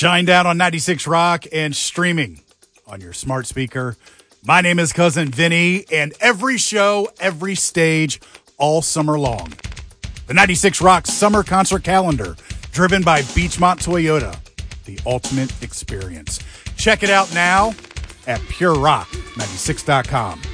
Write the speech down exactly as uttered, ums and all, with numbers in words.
Shine down on ninety-six Rock and streaming on your smart speaker. My name is Cousin Vinny, and every show, every stage, all summer long. The ninety-six Rock Summer Concert Calendar, driven by Beachmont Toyota, the ultimate experience. Check it out now at pure rock ninety-six dot com.